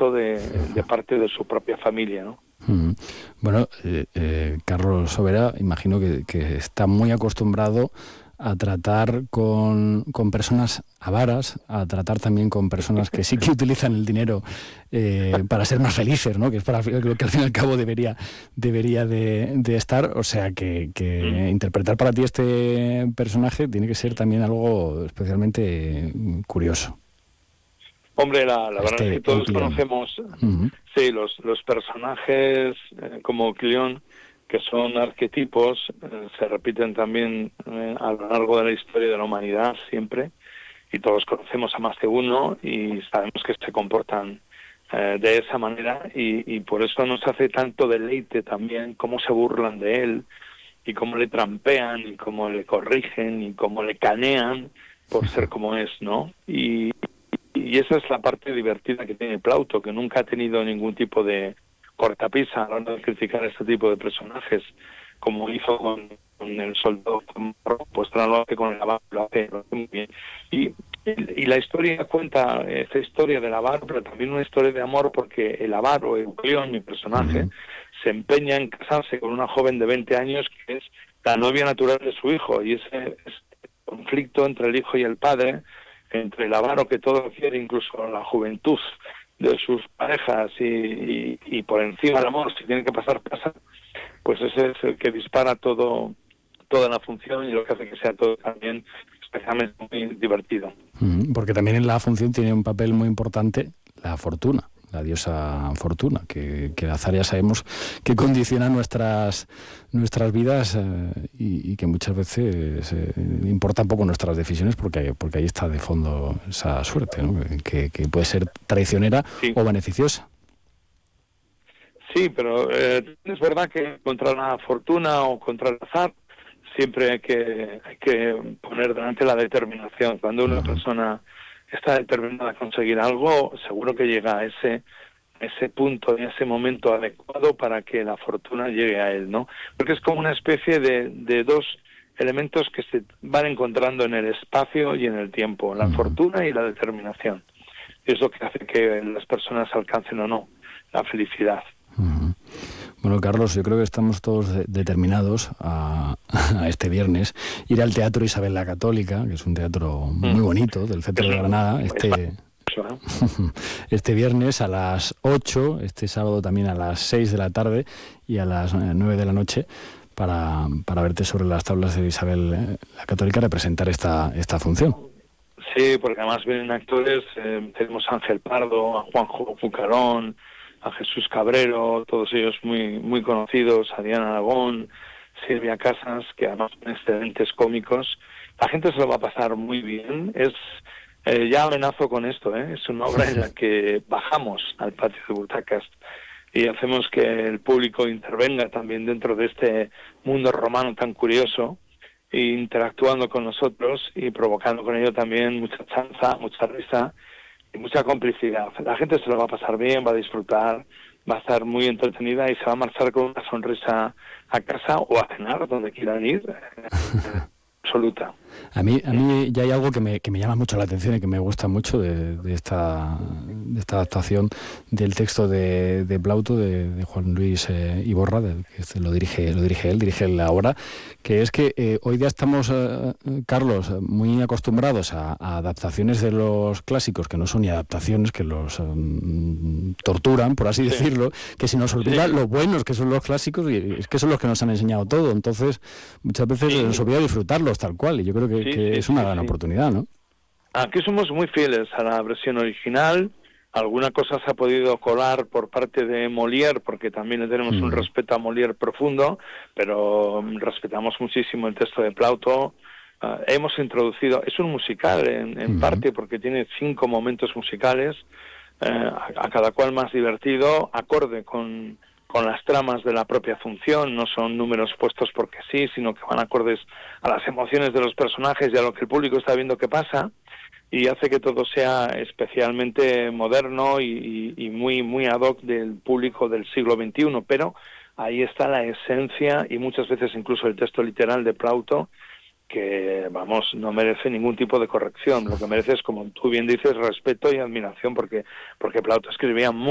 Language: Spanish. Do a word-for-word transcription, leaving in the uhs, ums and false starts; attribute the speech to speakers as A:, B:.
A: incluso de, de parte de su propia familia, ¿no?
B: Mm. Bueno, eh, eh, Carlos Sobera, imagino que, que está muy acostumbrado a tratar con, con personas avaras, a tratar también con personas que sí que utilizan el dinero eh, para ser más felices, ¿no? Que es para lo que al fin y al cabo debería debería de, de estar. O sea, que, que
A: Mm.
B: interpretar para ti este personaje tiene que ser también algo especialmente curioso.
A: Hombre, la, la verdad es
B: Este
A: que todos
B: Euclión.
A: conocemos,
B: Uh-huh.
A: sí, los, los personajes eh, como Euclión, que son arquetipos, eh, se repiten también eh, a lo largo de la historia de la humanidad siempre, y todos conocemos a más de uno y sabemos que se comportan eh, de esa manera, y, y por eso nos hace tanto deleite también cómo se burlan de él, y cómo le trampean, y cómo le corrigen, y cómo le canean por ser como es, ¿no? Y Y esa es la parte divertida que tiene Plauto, que nunca ha tenido ningún tipo de cortapisa a la hora de criticar este tipo de personajes, como hizo con, con el soldado, pues no lo hace con el avaro, lo hace, lo hace muy bien. Y, y la historia cuenta esta historia del avaro, pero también una historia de amor, porque el avaro, Euclión, mi personaje,
B: Uh-huh.
A: se empeña en casarse con una joven de veinte años que es la novia natural de su hijo, y ese, ese conflicto entre el hijo y el padre, entre el avaro que todo quiere, incluso la juventud de sus parejas, y, y, y por encima del amor, si tiene que pasar, pasa, pues ese es el que dispara todo toda la función y lo que hace que sea todo también especialmente muy divertido.
B: Uh-huh. Porque también en la función tiene un papel muy importante la fortuna, la diosa Fortuna, que, que Azar ya sabemos que condiciona nuestras nuestras vidas eh, y, y que muchas veces eh, importa poco nuestras decisiones porque, porque ahí está de fondo esa suerte, ¿no? que, que puede ser traicionera
A: Sí.
B: o beneficiosa.
A: Sí, pero eh, es verdad que contra la fortuna o contra el azar siempre hay que, hay que poner delante la determinación. Cuando una uh-huh. persona está determinada a conseguir algo, seguro que llega a ese ese punto, en ese momento adecuado para que la fortuna llegue a él, ¿no? Porque es como una especie de, de dos elementos que se van encontrando en el espacio y en el tiempo, la uh-huh. fortuna y la determinación. Es lo que hace que las personas alcancen o no la felicidad.
B: Uh-huh. Bueno, Carlos, yo creo que estamos todos de- determinados a, a este viernes ir al Teatro Isabel la Católica, que es un teatro muy
A: Mm.
B: bonito, del centro de Granada, este... este viernes a las ocho, este sábado también a las seis de la tarde y a las nueve de la noche para, para verte sobre las tablas de Isabel la Católica representar esta, esta función.
A: Sí, porque además vienen actores, eh, tenemos a Ángel Pardo, a Juanjo Fucarón, a Jesús Cabrero, todos ellos muy muy conocidos, a Diana Aragón, Silvia Casas, que además son excelentes cómicos. La gente se lo va a pasar muy bien. Es Eh, ya amenazo con esto, ¿eh? Es una obra en la que bajamos al patio de butacas y hacemos que el público intervenga también dentro de este mundo romano tan curioso, e interactuando con nosotros y provocando con ello también mucha chanza, mucha risa y mucha complicidad. La gente se lo va a pasar bien, va a disfrutar, va a estar muy entretenida y se va a marchar con una sonrisa a casa o a cenar, donde quieran ir, eh, absoluta.
B: A mí, a mí ya hay algo que me, que me llama mucho la atención y que me gusta mucho de, de, esta, de esta adaptación del texto de, de Plauto, de, de Juan Luis eh, Iborra, de, que este lo dirige, lo dirige él, dirige él ahora, que es que eh, hoy día estamos, eh, Carlos, muy acostumbrados a, a adaptaciones de los clásicos, que no son ni adaptaciones, que los um, torturan, por así sí. decirlo, que se nos olvida sí. lo buenos que son los clásicos, y es que son los que nos han enseñado todo. Entonces, muchas veces sí. nos olvida disfrutarlos tal cual, y yo creo que, sí, que sí, es una sí, gran sí. oportunidad, ¿no?
A: Aquí somos muy fieles a la versión original. Alguna cosa se ha podido colar por parte de Molière, porque también le tenemos mm. un respeto a Molière profundo, pero respetamos muchísimo el texto de Plauto. Uh, hemos introducido, es un musical en, en mm. parte, porque tiene cinco momentos musicales, uh, a, a cada cual más divertido, acorde con... con las tramas de la propia función. No son números puestos porque sí, sino que van acordes a las emociones de los personajes y a lo que el público está viendo que pasa, y hace que todo sea especialmente moderno y, y, y muy muy ad hoc del público del siglo veintiuno, pero ahí está la esencia y muchas veces incluso el texto literal de Plauto, que, vamos, no merece ningún tipo de corrección. Lo que merece es, como tú bien dices, respeto y admiración, porque porque Plauto escribía muy